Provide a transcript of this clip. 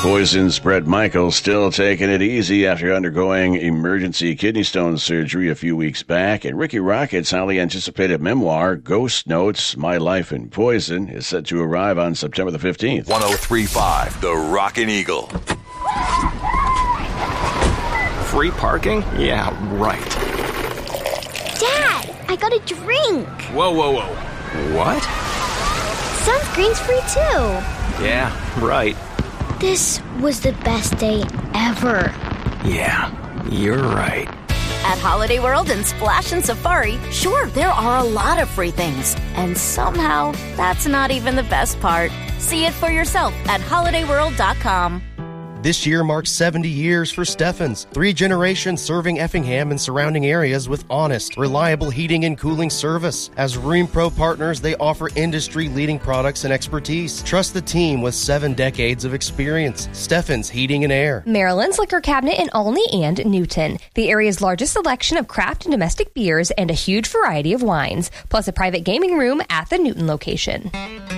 Poison's Bret Michaels still taking it easy after undergoing emergency kidney stone surgery a few weeks back. And Ricky Rocket's highly anticipated memoir, Ghost Notes, My Life in Poison, is set to arrive on September the 15th. 103.5, The Rockin' Eagle. Free parking? Yeah, right. Dad, I got a drink. Whoa. What? Sunscreen's free too. Yeah, right. This was the best day ever. Yeah, you're right. At Holiday World and Splash and Safari, sure, there are a lot of free things. And somehow, that's not even the best part. See it for yourself at holidayworld.com. This year marks 70 years for Steffens. 3 generations serving Effingham and surrounding areas with honest, reliable heating and cooling service. As Rheem Pro partners, they offer industry-leading products and expertise. Trust the team with 7 decades of experience. Steffens Heating and Air. Maryland's Liquor Cabinet in Olney and Newton. The area's largest selection of craft and domestic beers and a huge variety of wines, plus a private gaming room at the Newton location.